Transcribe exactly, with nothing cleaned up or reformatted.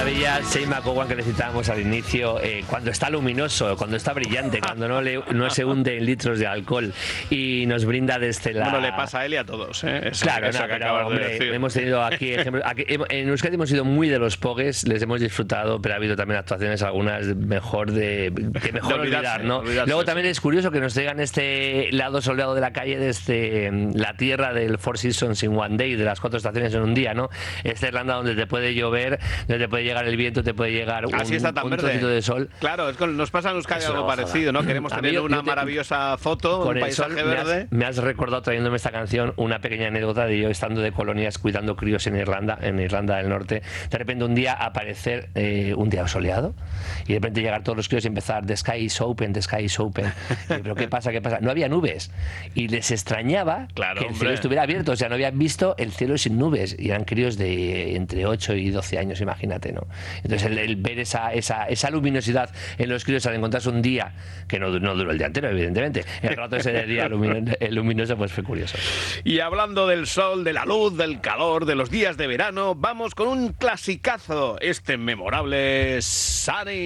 maravilla, Shane McGowan, que necesitábamos al inicio, eh, cuando está luminoso, cuando está brillante, cuando no, le, no se hunde en litros de alcohol y nos brinda desde la... Bueno, le pasa a él y a todos, ¿eh? Eso, claro, eso no, que pero, acabas hombre, de decir. hemos tenido aquí ejemplos. Aquí, en Euskadi hemos sido muy de los pogues, les hemos disfrutado, pero ha habido también actuaciones, algunas mejor de... que mejor de olvidarse, olvidar, ¿no? olvidarse, Luego sí. también es curioso que nos traigan este lado soleado de la calle desde la tierra del Four Seasons in One Day, de las cuatro estaciones en un día, ¿no? Esta Irlanda donde te puede llover, donde te puede llegar el viento, te puede llegar un, Así está tan un verde. trocito de sol. Claro, es con, nos pasa en Euskadi Eso, algo ojalá. parecido, ¿no? Queremos A mí, tener yo- una yo te- maravillosa foto, Con un el paisaje sol, me verde. has, me has recordado trayéndome esta canción una pequeña anécdota de yo estando de colonias cuidando críos en Irlanda, en Irlanda del Norte. De repente un día aparecer eh, un día soleado y de repente llegar todos los críos y empezar the sky is open, the sky is open. Y, pero ¿qué pasa? ¿Qué pasa? No había nubes y les extrañaba Claro, que el hombre. cielo estuviera abierto, o sea, no habían visto el cielo sin nubes y eran críos de entre ocho y doce años, imagínate, ¿no? Entonces el, el ver esa, esa, esa luminosidad en los críos al encontrarse un día que no, no duró el día entero, evidentemente, el rato ese de día luminoso, luminoso pues fue curioso. Y hablando del sol, de la luz, del calor, de los días de verano, vamos con un clasicazo, este memorable Sunny